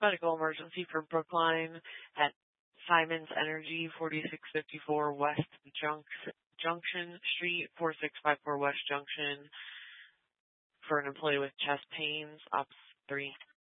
medical emergency for Brookline at Simon's Energy, 4654 West Junction Street, 4654 West Junction, for an employee with chest pains, Ops 3.